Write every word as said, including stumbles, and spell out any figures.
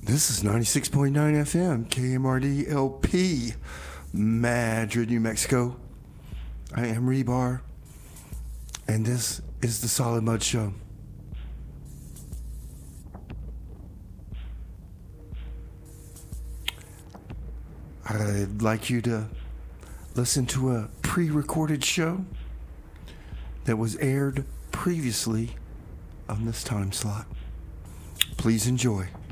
This is ninety-six point nine F M, K M R D L P, Madrid, New Mexico. I am Rebar, and this is the Solid Mud Show. I'd like you to listen to a pre-recorded show that was aired previously on this time slot. Please enjoy.